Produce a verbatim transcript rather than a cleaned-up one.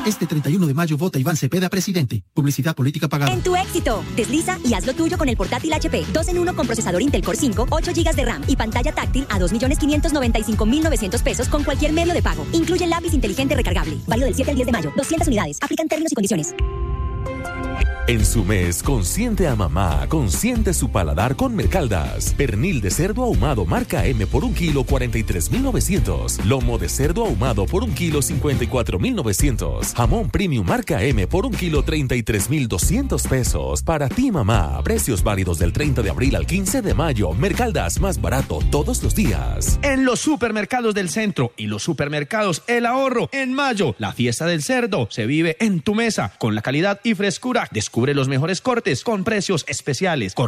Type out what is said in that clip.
Este treinta y uno de mayo vota Iván Cepeda presidente. Publicidad política pagada. En tu éxito, desliza y haz lo tuyo con el portátil H P. dos en uno con procesador Intel Core cinco, ocho gigas de RAM y pantalla táctil a dos millones quinientos noventa y cinco mil novecientos pesos con cualquier medio de pago. Incluye lápiz inteligente recargable. Válido del siete al diez de mayo. doscientas unidades. Aplican términos y condiciones. En su mes, consiente a mamá, consiente su paladar con Mercaldas. Pernil de cerdo ahumado marca M por un kilo, cuarenta y tres mil novecientos. Lomo de cerdo ahumado por un kilo, cincuenta y cuatro mil novecientos. Jamón premium marca M por un kilo, treinta y tres mil doscientos pesos. Para ti, mamá. Precios válidos del treinta de abril al quince de mayo. Mercaldas, más barato todos los días. En los supermercados del centro y los supermercados El Ahorro, en mayo, la fiesta del cerdo se vive en tu mesa con la calidad y frescura. Descubre los mejores cortes con precios especiales.